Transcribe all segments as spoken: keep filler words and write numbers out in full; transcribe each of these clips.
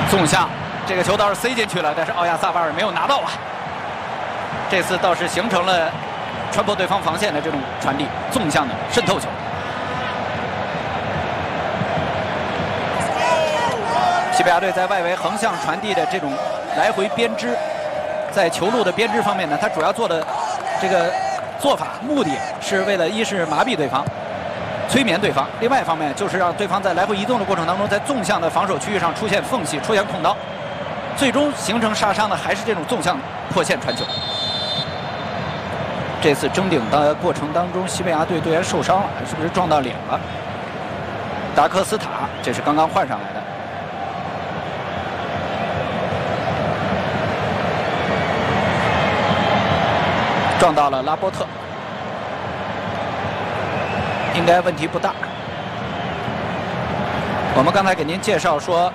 纵向，这个球倒是塞进去了，但是奥亚萨巴尔没有拿到啊。这次倒是形成了穿破对方防线的这种传递，纵向的渗透球。西班牙队在外围横向传递的这种来回编织，在球路的编织方面呢，他主要做的这个做法目的是为了一是麻痹对方。 催眠对方，另外一方面就是让对方在来回移动的过程当中，在纵向的防守区域上出现缝隙、出现空当，最终形成杀伤的还是这种纵向破线传球。这次争顶的过程当中，西班牙队队员受伤了，是不是撞到脸了？达科斯塔，这是刚刚换上来的。撞到了拉波特。 应该问题不大。我们刚才给您介绍说，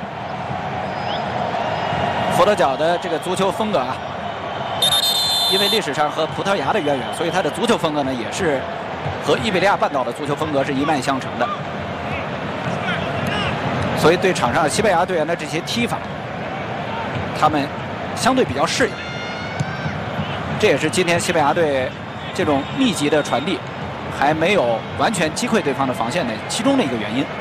佛得角的这个足球风格啊，因为历史上和葡萄牙的渊源，所以他的足球风格呢也是和伊比利亚半岛的足球风格是一脉相承的。所以对场上西班牙队员的这些踢法，他们相对比较适应。这也是今天西班牙队这种密集的传递。 还没有完全击溃对方的防线的其中的一个原因。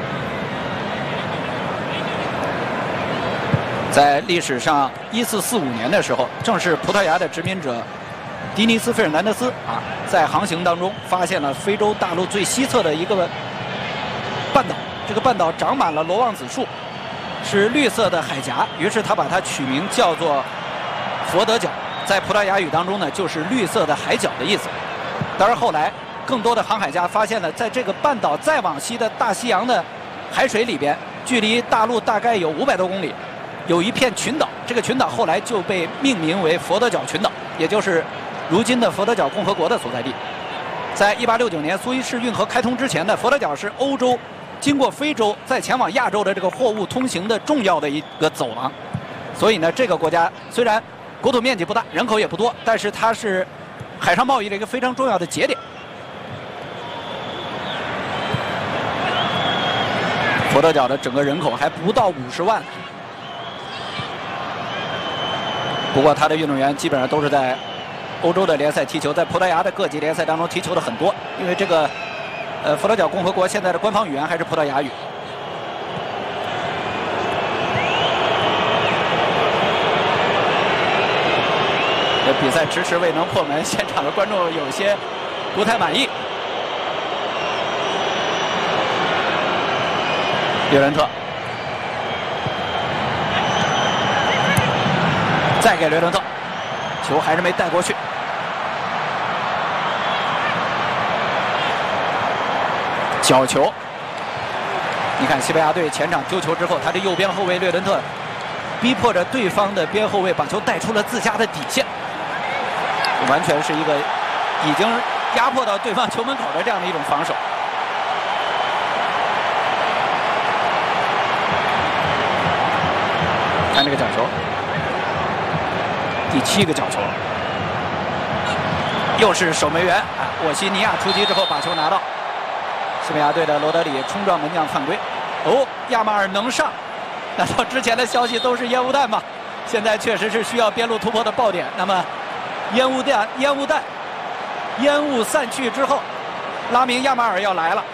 在历史上，一四四五年的时候，正是葡萄牙的殖民者迪尼斯·费尔南德斯啊，在航行当中发现了非洲大陆最西侧的一个半岛，这个半岛长满了罗望子树，是绿色的海峡，于是他把它取名叫做佛得角，在葡萄牙语当中呢，就是绿色的海角的意思。当然后来。 更多的航海家发现了，在这个半岛再往西的大西洋的海水里边，距离大陆大概有五百多公里，有一片群岛。这个群岛后来就被命名为佛得角群岛，也就是如今的佛得角共和国的所在地。在一八六九年苏伊士运河开通之前呢，佛得角是欧洲经过非洲再前往亚洲的这个货物通行的重要的一个走廊。所以呢，这个国家虽然国土面积不大，人口也不多，但是它是海上贸易的一个非常重要的节点。 佛得角的整个人口还不到五十万，不过他的运动员基本上都是在欧洲的联赛踢球，在葡萄牙的各级联赛当中踢球的很多。因为这个，呃，佛得角共和国现在的官方语言还是葡萄牙语。这比赛迟迟未能破门，现场的观众有些不太满意。 略伦特，再给略伦特，球还是没带过去。角球，你看西班牙队前场丢球之后，他的右边后卫略伦特逼迫着对方的边后卫把球带出了自家的底线，完全是一个已经压迫到对方球门口的这样的一种防守。 看这个角球，第七个角球，又是守门员啊，沃西尼亚出击之后把球拿到，西班牙队的罗德里冲撞门将犯规。哦，亚马尔能上？难道之前的消息都是烟雾弹吗？现在确实是需要边路突破的爆点。那么，烟雾弹，烟雾弹，烟雾散去之后，拉明亚马尔要来了。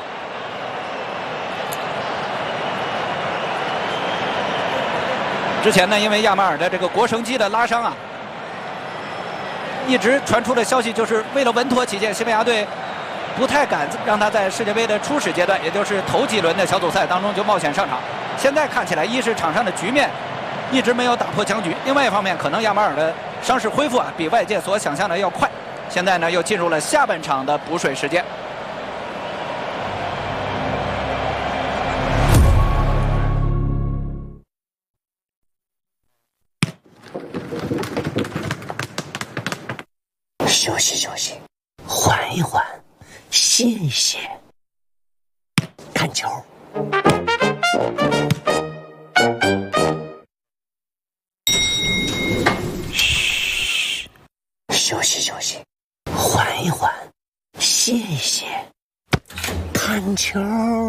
之前呢，因为亚马尔的这个腘绳肌的拉伤啊，一直传出的消息就是为了稳妥起见，西班牙队不太敢让他在世界杯的初始阶段，也就是头几轮的小组赛当中就冒险上场。现在看起来，一是场上的局面一直没有打破僵局，另外一方面，可能亚马尔的伤势恢复啊比外界所想象的要快。现在呢，又进入了下半场的补水时间。 休息休息，缓一缓，歇一歇，看球。嘘，休息休息，缓一缓，歇一歇，看球。